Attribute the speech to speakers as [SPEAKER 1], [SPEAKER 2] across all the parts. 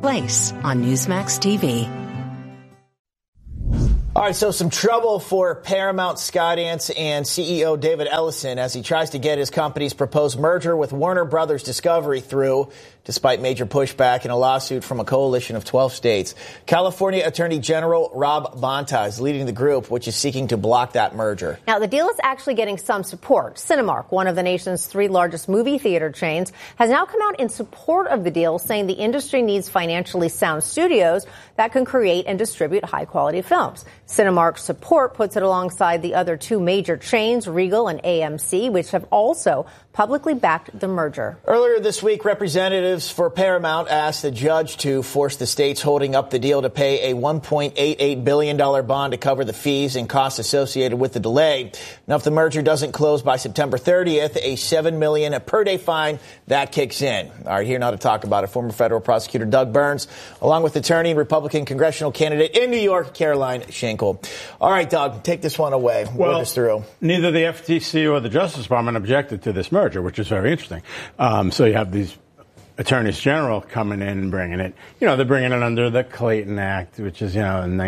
[SPEAKER 1] Place on Newsmax TV.
[SPEAKER 2] All right, so some trouble for Paramount Skydance and CEO David Ellison as he tries to get his company's proposed merger with Warner Brothers Discovery through, despite major pushback in a lawsuit from a coalition of 12 states. California Attorney General Rob Bonta is leading the group, which is seeking to block that merger.
[SPEAKER 3] Now, the deal is actually getting some support. Cinemark, one of the nation's 3 largest movie theater chains, has now come out in support of the deal, saying the industry needs financially sound studios that can create and distribute high-quality films. Cinemark's support puts it alongside the other 2 major chains, Regal and AMC, which have also publicly backed the merger.
[SPEAKER 2] Earlier this week, representatives for Paramount asked the judge to force the states holding up the deal to pay a $1.88 billion bond to cover the fees and costs associated with the delay. Now, if the merger doesn't close by September 30th, a $7 million per day fine, that kicks in. All right, here now to talk about it, former federal prosecutor Doug Burns, along with attorney and Republican congressional candidate in New York, Caroline Schenkel. All right, Doug, take this one away.
[SPEAKER 4] Well,
[SPEAKER 2] walk us through.
[SPEAKER 4] Neither the FTC or the Justice Department objected to this merger, which is very interesting. So you have these attorneys general coming in and bringing it. They're bringing it under the Clayton Act, which is, in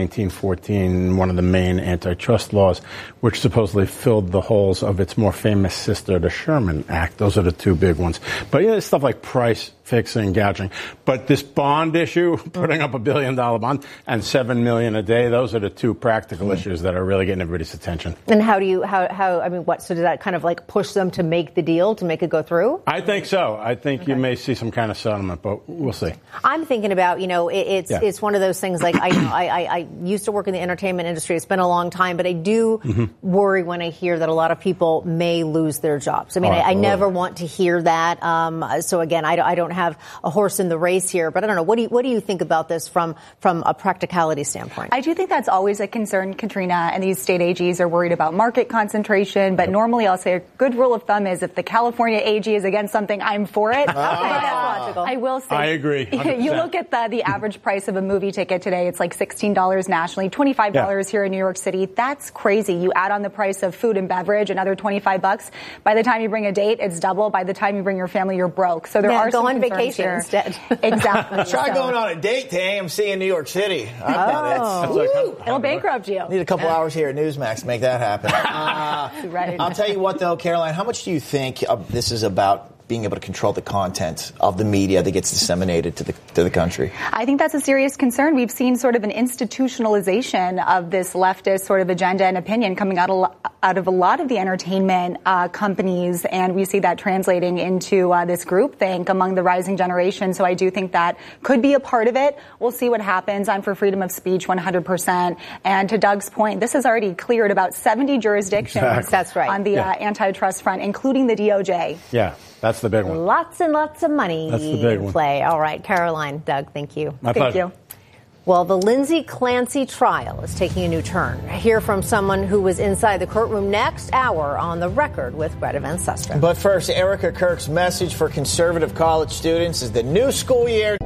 [SPEAKER 4] 1914, one of the main antitrust laws, which supposedly filled the holes of its more famous sister, the Sherman Act. Those are the 2 big ones. But stuff like price fixing, gouging. But this bond issue, putting up $1 billion bond and $7 million a day, those are the 2 practical issues that are really getting everybody's attention.
[SPEAKER 3] And so does that kind of like push them to make the deal, to make it go through?
[SPEAKER 4] I think so. I think you may see some kind of settlement, but we'll see.
[SPEAKER 3] I'm thinking about, it's one of those things like, I used to work in the entertainment industry. It's been a long time, but I do worry when I hear that a lot of people may lose their jobs. I never want to hear that. So again, I don't have a horse in the race here, but I don't know. What do you think about this from a practicality standpoint?
[SPEAKER 5] I do think that's always a concern, Katrina, and these state AGs are worried about market concentration. But normally I'll say a good rule of thumb is if the California AG is against something, I'm for it. I will say.
[SPEAKER 4] I agree. 100%.
[SPEAKER 5] You look at the average price of a movie ticket today, it's like $16 nationally, $25 here in New York City. That's crazy. You add on the price of food and beverage, another $25. By the time you bring a date, it's double. By the time you bring your family, you're broke. So there are some concerns
[SPEAKER 3] vacation
[SPEAKER 5] here.
[SPEAKER 3] Instead.
[SPEAKER 5] Exactly.
[SPEAKER 2] Try going on a date to AMC in New York City.
[SPEAKER 5] It'll bankrupt you.
[SPEAKER 2] Need a couple hours here at Newsmax to make that happen.
[SPEAKER 5] Right.
[SPEAKER 2] I'll tell you what, though, Caroline, how much do you think this is about being able to control the content of the media that gets disseminated to the country?
[SPEAKER 5] I think that's a serious concern. We've seen sort of an institutionalization of this leftist sort of agenda and opinion coming out of a lot of the entertainment companies, and we see that translating into this groupthink among the rising generation. So I do think that could be a part of it. We'll see what happens. I'm for freedom of speech 100%. And to Doug's point, this has already cleared about 70 jurisdictions.
[SPEAKER 4] Exactly.
[SPEAKER 3] That's right.
[SPEAKER 5] On the antitrust front, including the DOJ.
[SPEAKER 4] Yeah. That's the big one.
[SPEAKER 3] Lots and lots of money
[SPEAKER 4] That's the big one.
[SPEAKER 3] Play. All right, Caroline, Doug, thank you.
[SPEAKER 4] My pleasure.
[SPEAKER 5] Thank you.
[SPEAKER 3] Well, the Lindsay Clancy trial is taking a new turn. Hear from someone who was inside the courtroom next hour on The Record with Greta Van Susteren.
[SPEAKER 2] But first, Erica Kirk's message for conservative college students is the new school year